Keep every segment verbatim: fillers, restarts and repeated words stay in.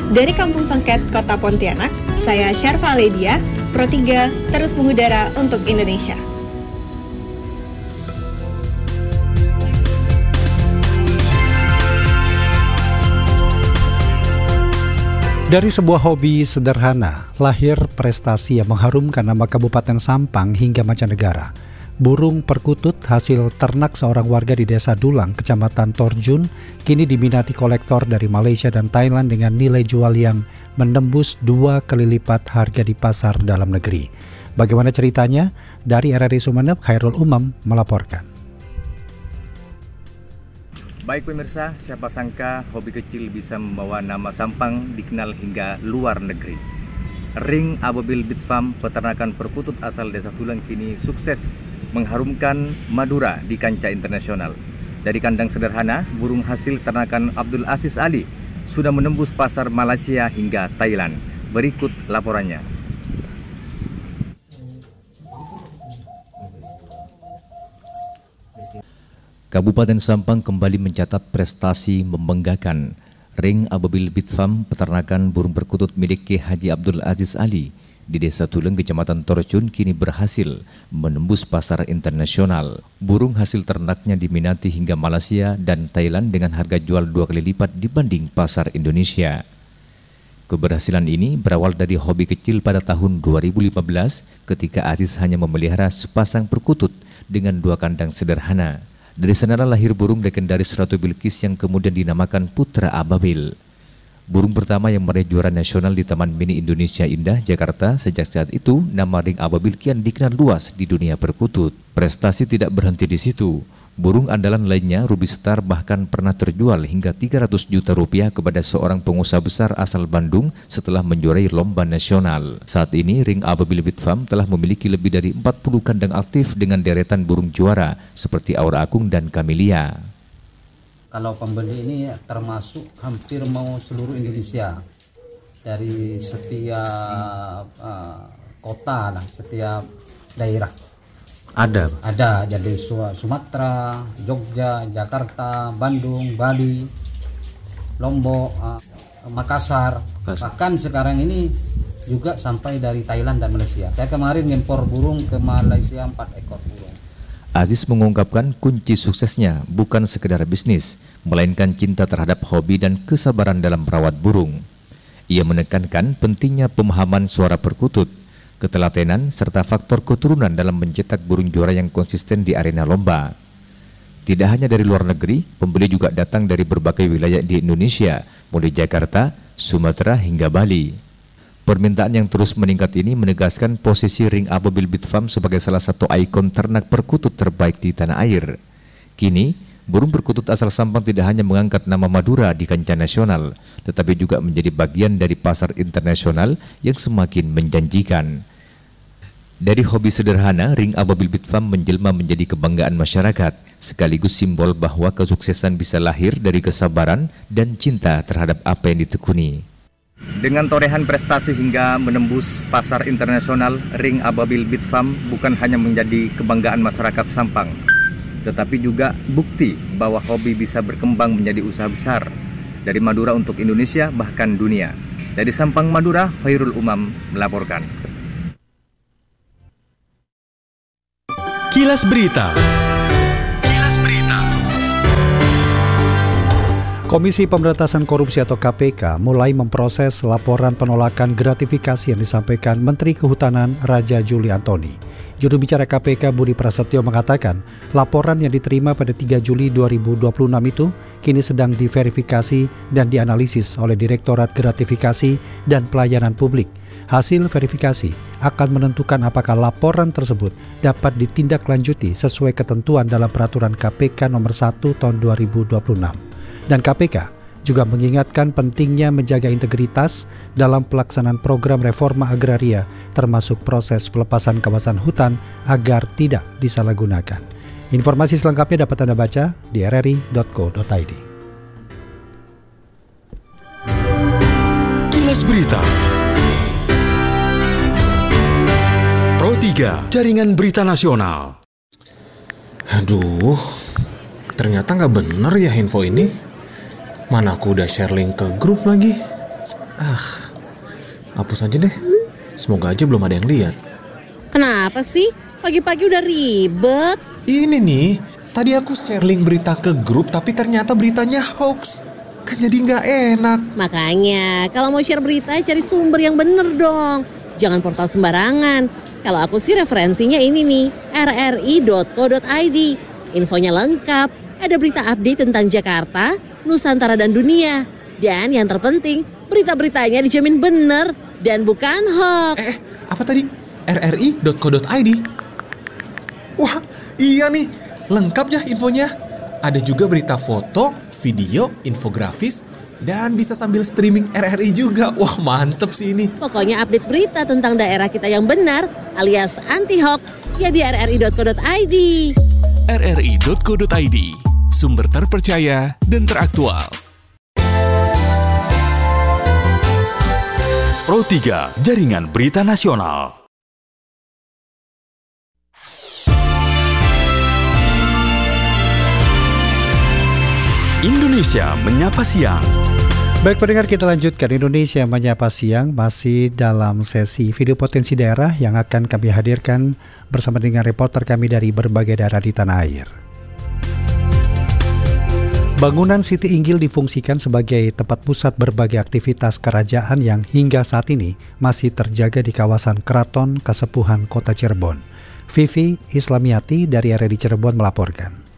Dari Kampung Sengket, Kota Pontianak, saya Syarfa Ledia, Pro tiga, terus mengudara untuk Indonesia. Dari sebuah hobi sederhana, lahir prestasi yang mengharumkan nama Kabupaten Sampang hingga mancanegara. Burung perkutut hasil ternak seorang warga di Desa Dulang, Kecamatan Torjun, kini diminati kolektor dari Malaysia dan Thailand dengan nilai jual yang menembus dua kali lipat harga di pasar dalam negeri. Bagaimana ceritanya? Dari R R I Sumeneb, Khairul Umam melaporkan. Baik pemirsa, siapa sangka hobi kecil bisa membawa nama Sampang dikenal hingga luar negeri. Ring Ababil Beet Farm, peternakan perkutut asal Desa Dulang, kini sukses mengharumkan Madura di kancah internasional. Dari kandang sederhana, burung hasil ternakan Abdul Aziz Ali sudah menembus pasar Malaysia hingga Thailand. Berikut laporannya. Kabupaten Sampang kembali mencatat prestasi membanggakan. Ring Ababil Beet Farm, peternakan burung perkutut milik K. Haji Abdul Aziz Ali di Desa Tuleng, Kecamatan Torjun, kini berhasil menembus pasar internasional. Burung hasil ternaknya diminati hingga Malaysia dan Thailand dengan harga jual dua kali lipat dibanding pasar Indonesia. Keberhasilan ini berawal dari hobi kecil pada tahun dua ribu lima belas ketika Aziz hanya memelihara sepasang perkutut dengan dua kandang sederhana. Dari sanalah lahir burung legendaris Ratu Bilqis yang kemudian dinamakan Putra Ababil. Burung pertama yang meraih juara nasional di Taman Mini Indonesia Indah, Jakarta. Sejak saat itu, nama Ring Ababil kian dikenal luas di dunia perkutut. Prestasi tidak berhenti di situ. Burung andalan lainnya, Ruby Star, bahkan pernah terjual hingga tiga ratus juta rupiah kepada seorang pengusaha besar asal Bandung setelah menjuarai lomba nasional. Saat ini, Ring Ababil Beet Farm telah memiliki lebih dari empat puluh kandang aktif dengan deretan burung juara seperti Aura Akung dan Camellia. Kalau pembeli ini termasuk hampir mau seluruh Indonesia, dari setiap uh, kota lah, setiap daerah. Ada? Ada, jadi Sumatera, Jogja, Jakarta, Bandung, Bali, Lombok, uh, Makassar. Bahkan sekarang ini juga sampai dari Thailand dan Malaysia. Saya kemarin ngimpor burung ke Malaysia empat ekor burung. Aziz mengungkapkan kunci suksesnya bukan sekedar bisnis, melainkan cinta terhadap hobi dan kesabaran dalam merawat burung. Ia menekankan pentingnya pemahaman suara perkutut, ketelatenan, serta faktor keturunan dalam mencetak burung juara yang konsisten di arena lomba. Tidak hanya dari luar negeri, pembeli juga datang dari berbagai wilayah di Indonesia, mulai Jakarta, Sumatera hingga Bali. Permintaan yang terus meningkat ini menegaskan posisi Ring Ababil Beet Farm sebagai salah satu ikon ternak perkutut terbaik di tanah air. Kini, burung perkutut asal Sampang tidak hanya mengangkat nama Madura di kancah nasional, tetapi juga menjadi bagian dari pasar internasional yang semakin menjanjikan. Dari hobi sederhana, Ring Ababil Beet Farm menjelma menjadi kebanggaan masyarakat, sekaligus simbol bahwa kesuksesan bisa lahir dari kesabaran dan cinta terhadap apa yang ditekuni. Dengan torehan prestasi hingga menembus pasar internasional, Ring Ababil Beet Farm bukan hanya menjadi kebanggaan masyarakat Sampang, tetapi juga bukti bahwa hobi bisa berkembang menjadi usaha besar dari Madura untuk Indonesia bahkan dunia. Dari Sampang, Madura, Khairul Umam melaporkan. Kilas Berita. Kilas Berita. Komisi Pemberantasan Korupsi atau K P K mulai memproses laporan penolakan gratifikasi yang disampaikan Menteri Kehutanan Raja Juli Antoni. Juru bicara K P K Budi Prasetyo mengatakan, laporan yang diterima pada tiga Juli dua ribu dua puluh enam itu kini sedang diverifikasi dan dianalisis oleh Direktorat Gratifikasi dan Pelayanan Publik. Hasil verifikasi akan menentukan apakah laporan tersebut dapat ditindaklanjuti sesuai ketentuan dalam Peraturan K P K nomor satu tahun dua ribu dua puluh enam. Dan K P K juga mengingatkan pentingnya menjaga integritas dalam pelaksanaan program reforma agraria, termasuk proses pelepasan kawasan hutan agar tidak disalahgunakan. Informasi selengkapnya dapat Anda baca di r r i dot co dot i d. Kilas Berita. Pro tiga, Jaringan Berita Nasional. Aduh, ternyata nggak bener ya info ini. Mana aku udah share link ke grup lagi. Ah, hapus aja deh. Semoga aja belum ada yang lihat. Kenapa sih? Pagi-pagi udah ribet. Ini nih, tadi aku share link berita ke grup tapi ternyata beritanya hoax. Kan jadi nggak enak. Makanya, kalau mau share berita cari sumber yang bener dong. Jangan portal sembarangan. Kalau aku sih referensinya ini nih, r r i dot co dot i d. Infonya lengkap, ada berita update tentang Jakarta, Nusantara dan dunia. Dan yang terpenting, berita-beritanya dijamin bener dan bukan hoax. Eh, apa tadi? r r i dot co dot i d. Wah, iya nih, lengkap ya infonya. Ada juga berita foto, video, infografis, dan bisa sambil streaming R R I juga. Wah, mantep sih ini. Pokoknya update berita tentang daerah kita yang benar alias anti-hoax ya di r r i dot co dot i d. r r i dot co dot i d, sumber terpercaya dan teraktual. Pro tiga, Jaringan Berita Nasional. Indonesia Menyapa Siang. Baik pendengar, kita lanjutkan Indonesia Menyapa Siang, masih dalam sesi video potensi daerah yang akan kami hadirkan bersama dengan reporter kami dari berbagai daerah di tanah air. Bangunan Siti Inggil difungsikan sebagai tempat pusat berbagai aktivitas kerajaan yang hingga saat ini masih terjaga di kawasan Keraton Kasepuhan Kota Cirebon. Vivi Islamiati dari R R I Cirebon melaporkan.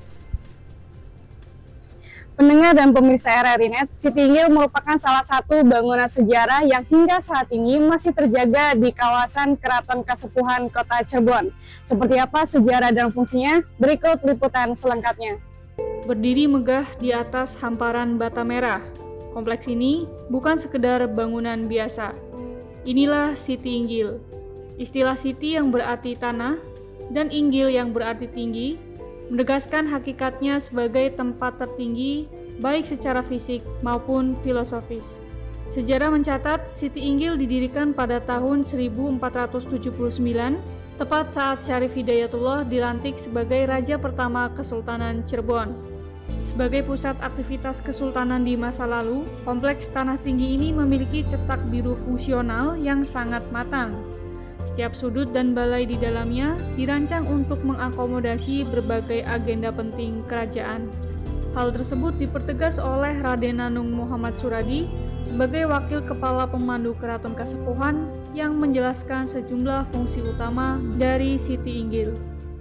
Pendengar dan pemirsa R R I Net, Siti Inggil merupakan salah satu bangunan sejarah yang hingga saat ini masih terjaga di kawasan Keraton Kasepuhan Kota Cirebon. Seperti apa sejarah dan fungsinya? Berikut liputan selengkapnya. Berdiri megah di atas hamparan bata merah, kompleks ini bukan sekedar bangunan biasa. Inilah Siti Inggil. Istilah Siti yang berarti tanah dan Inggil yang berarti tinggi menegaskan hakikatnya sebagai tempat tertinggi baik secara fisik maupun filosofis. Sejarah mencatat Siti Inggil didirikan pada tahun seribu empat ratus tujuh puluh sembilan, tepat saat Syarif Hidayatullah dilantik sebagai Raja pertama Kesultanan Cirebon. Sebagai pusat aktivitas kesultanan di masa lalu, kompleks Tanah Tinggi ini memiliki cetak biru fungsional yang sangat matang. Setiap sudut dan balai di dalamnya dirancang untuk mengakomodasi berbagai agenda penting kerajaan. Hal tersebut dipertegas oleh Raden Nanung Muhammad Suradi sebagai Wakil Kepala Pemandu Keraton Kasepuhan yang menjelaskan sejumlah fungsi utama dari Siti Inggil.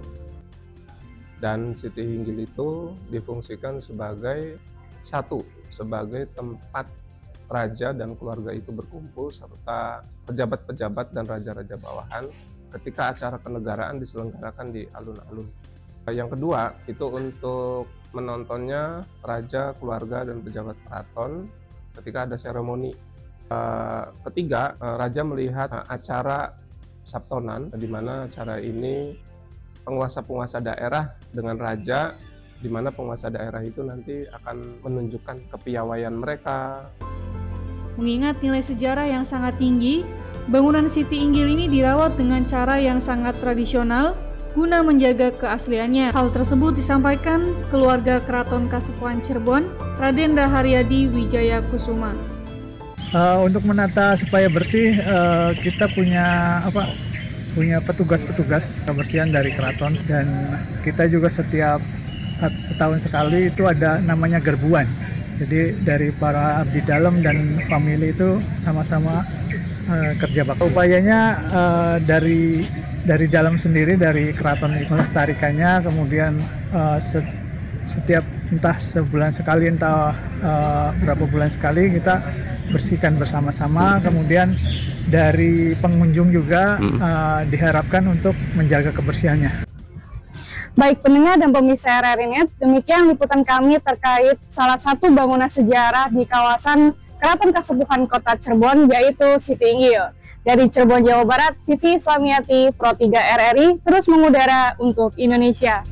Dan Siti Inggil itu difungsikan sebagai satu, sebagai tempat raja dan keluarga itu berkumpul serta pejabat-pejabat dan raja-raja bawahan ketika acara kenegaraan diselenggarakan di alun-alun. Yang kedua, itu untuk menontonnya raja, keluarga, dan pejabat keraton ketika ada seremoni. Ketiga, raja melihat acara sabtonan, di mana acara ini penguasa-penguasa daerah dengan raja, di mana penguasa daerah itu nanti akan menunjukkan kepiawaian mereka. Mengingat nilai sejarah yang sangat tinggi, bangunan Siti Inggil ini dirawat dengan cara yang sangat tradisional guna menjaga keasliannya. Hal tersebut disampaikan keluarga Keraton Kasepuhan Cirebon, Raden Raharyadi Wijaya Kusuma. Uh, untuk menata supaya bersih, uh, kita punya apa? punya petugas-petugas kebersihan dari keraton, dan kita juga setiap setahun sekali itu ada namanya gerbuan. Jadi dari para abdi dalam dan famili itu sama-sama uh, kerja bakti. Upayanya uh, dari dari dalam sendiri, dari keraton itu melestarikannya, kemudian uh, set, setiap entah sebulan sekali, entah uh, berapa bulan sekali kita bersihkan bersama-sama. Kemudian dari pengunjung juga hmm. uh, diharapkan untuk menjaga kebersihannya. Baik pendengar dan pemirsa R R I Net, demikian liputan kami terkait salah satu bangunan sejarah di kawasan Keraton Kasepuhan Kota Cirebon, yaitu Siti Inggil. Dari Cirebon, Jawa Barat, Vivi Islamiati, Pro tiga R R I, terus mengudara untuk Indonesia.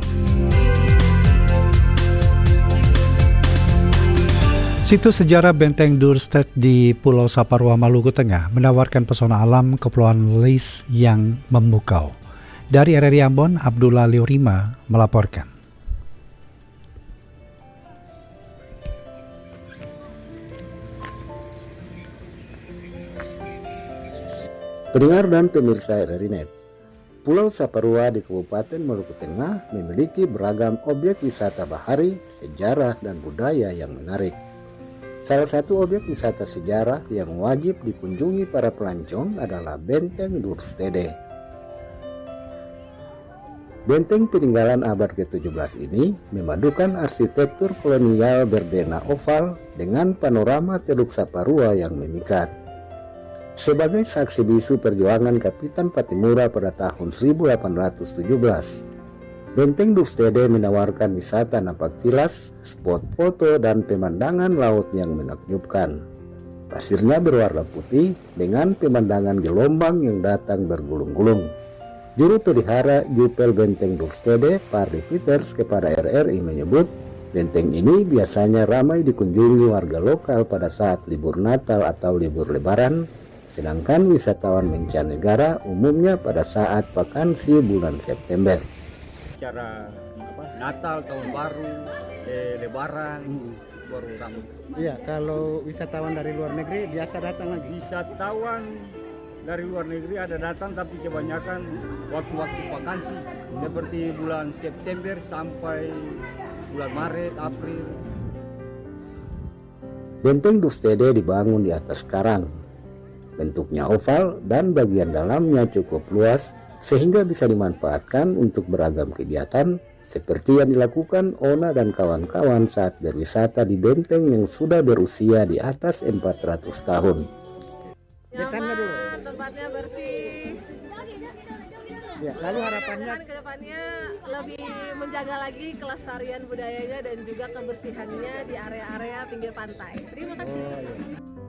Situs sejarah Benteng Duurstede di Pulau Saparua, Maluku Tengah menawarkan pesona alam Kepulauan Lis yang memukau. Dari R R I Ambon, Abdullah Liurima melaporkan. Pendengar dan pemirsa R R I Net, Pulau Saparua di Kabupaten Maluku Tengah memiliki beragam objek wisata bahari, sejarah, dan budaya yang menarik. Salah satu objek wisata sejarah yang wajib dikunjungi para pelancong adalah Benteng Durstede. Benteng peninggalan abad ke tujuh belas ini memadukan arsitektur kolonial berdena oval dengan panorama Teluk Saparua yang memikat. Sebagai saksi bisu perjuangan Kapitan Patimura pada tahun seribu delapan ratus tujuh belas, Benteng Durstede menawarkan wisata napak tilas, spot foto, dan pemandangan laut yang menakjubkan. Pasirnya berwarna putih dengan pemandangan gelombang yang datang bergulung-gulung. Juru pelihara Jupel Benteng Durstede, Pardi Peters, kepada R R I menyebut, benteng ini biasanya ramai dikunjungi warga lokal pada saat libur Natal atau libur Lebaran, sedangkan wisatawan mancanegara umumnya pada saat vakansi bulan September. Cara apa, Natal, Tahun Baru, eh, Lebaran, hmm. baru ramai. Iya, kalau wisatawan dari luar negeri biasa datang lagi. Wisatawan dari luar negeri ada datang, tapi kebanyakan waktu-waktu vakansi, hmm. seperti bulan September sampai bulan Maret, April. Benteng Durstede dibangun di atas karang. Bentuknya oval dan bagian dalamnya cukup luas sehingga bisa dimanfaatkan untuk beragam kegiatan seperti yang dilakukan Ona dan kawan-kawan saat berwisata di benteng yang sudah berusia di atas empat ratus tahun. Nyaman, tempatnya bersih. Ya, lalu harapannya ke depannya lebih menjaga lagi kelestarian budayanya dan juga kebersihannya di area-area pinggir pantai. Terima kasih. Oh, ya.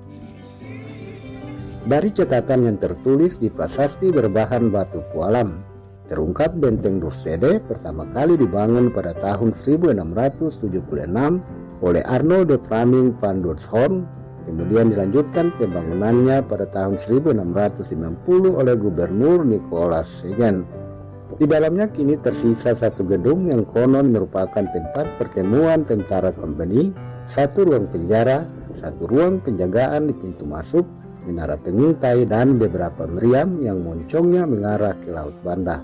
Dari catatan yang tertulis di prasasti berbahan batu Pualam, terungkap Benteng Durstede pertama kali dibangun pada tahun seribu enam ratus tujuh puluh enam oleh Arnold de Flaming van Donshoorn, kemudian dilanjutkan pembangunannya pada tahun seribu enam ratus sembilan puluh oleh Gubernur Nicholas Segan. Di dalamnya kini tersisa satu gedung yang konon merupakan tempat pertemuan tentara company, satu ruang penjara, satu ruang penjagaan di pintu masuk, menara pengintai, dan beberapa meriam yang moncongnya mengarah ke Laut Banda.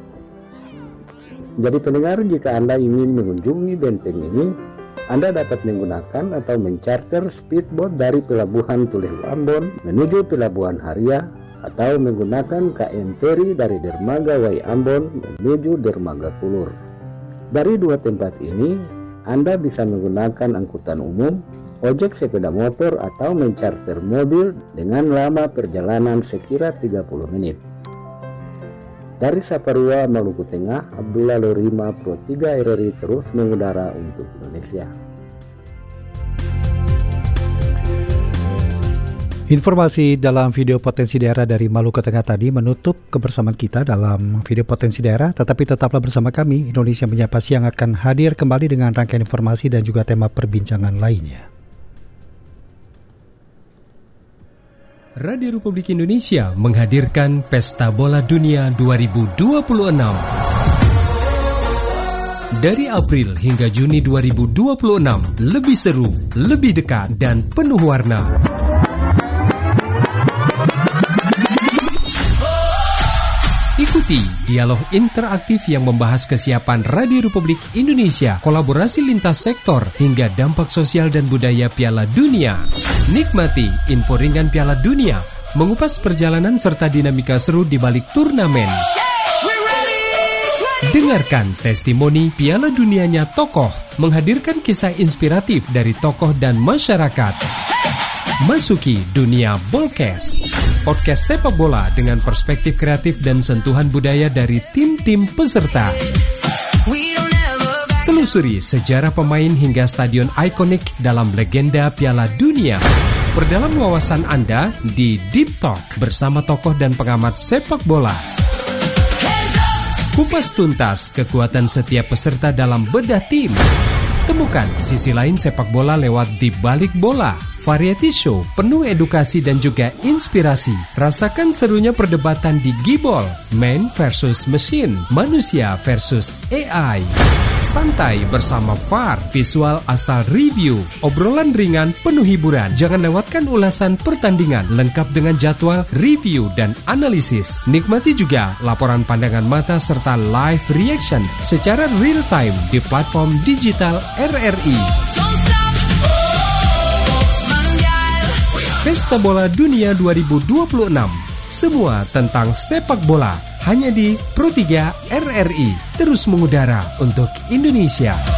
Jadi pendengar, jika Anda ingin mengunjungi benteng ini, Anda dapat menggunakan atau mencarter speedboat dari Pelabuhan Tuleu Ambon menuju Pelabuhan Haria, atau menggunakan K M Ferry dari Dermaga Wai Ambon menuju Dermaga Kulur. Dari dua tempat ini, Anda bisa menggunakan angkutan umum, ojek sepeda motor, atau mencarter mobil dengan lama perjalanan sekira tiga puluh menit. Dari Saparua, Maluku Tengah, Abdullah Lorima, Pro tiga R R I terus mengudara untuk Indonesia. Informasi dalam video potensi daerah dari Maluku Tengah tadi menutup kebersamaan kita dalam video potensi daerah, tetapi tetaplah bersama kami. Indonesia Menyapa Siang akan hadir kembali dengan rangkaian informasi dan juga tema perbincangan lainnya. Radio Republik Indonesia menghadirkan Pesta Bola Dunia dua ribu dua puluh enam. Dari April hingga Juni dua ribu dua puluh enam, lebih seru, lebih dekat, dan penuh warna. Ikuti dialog interaktif yang membahas kesiapan Radio Republik Indonesia, kolaborasi lintas sektor, hingga dampak sosial dan budaya Piala Dunia. Nikmati info ringan Piala Dunia, mengupas perjalanan serta dinamika seru di balik turnamen. Dengarkan testimoni Piala Dunianya tokoh, menghadirkan kisah inspiratif dari tokoh dan masyarakat. Masuki dunia Bolkes, podcast sepak bola dengan perspektif kreatif dan sentuhan budaya dari tim-tim peserta. Telusuri sejarah pemain hingga stadion ikonik dalam legenda Piala Dunia. Perdalam wawasan Anda di Deep Talk bersama tokoh dan pengamat sepak bola. Kupas tuntas kekuatan setiap peserta dalam bedah tim. Temukan sisi lain sepak bola lewat Di Balik Bola, variety show penuh edukasi dan juga inspirasi. Rasakan serunya perdebatan di Gibol, Man versus Machine, manusia versus A I. Santai bersama F A R, visual asal review, obrolan ringan penuh hiburan. Jangan lewatkan ulasan pertandingan lengkap dengan jadwal, review, dan analisis. Nikmati juga laporan pandangan mata serta live reaction secara real time di platform digital R R I. Pesta Bola Dunia dua ribu dua puluh enam. Semua tentang sepak bola hanya di Pro tiga R R I, terus mengudara untuk Indonesia.